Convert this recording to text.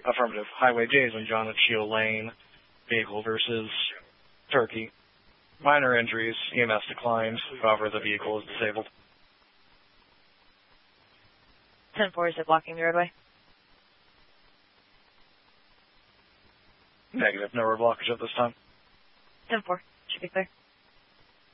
Affirmative. Highway Jason, John at Shield Lane. Vehicle versus Turkey. Minor injuries. EMS declined. However, the vehicle is disabled. 10-4, is it blocking the roadway? Negative. No road blockage at this time. 10-4, should be clear.